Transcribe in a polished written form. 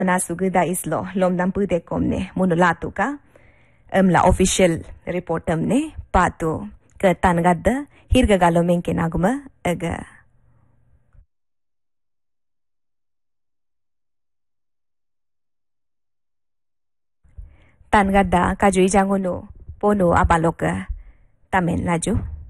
Menasuguda islo lom dampu de komne munulatu ka. La official reportem ne patu ke tangadda hirga galo menke naguma aga. Tangadda kaju ijangono pono apaloka tamen laju.